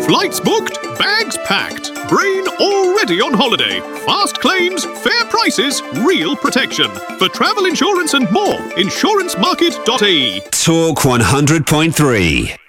Flights booked, bags packed, brain already on holiday. Fast claims, fair prices, real protection. For travel insurance and more, insurancemarket.ie. Talk 100.3.